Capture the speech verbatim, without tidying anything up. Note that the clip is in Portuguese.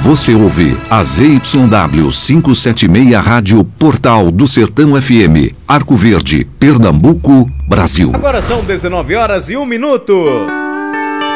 Você ouve a Z Y W quinhentos e setenta e seis Rádio Portal do Sertão F M, Arco Verde, Pernambuco, Brasil. Agora são dezenove horas e um minuto.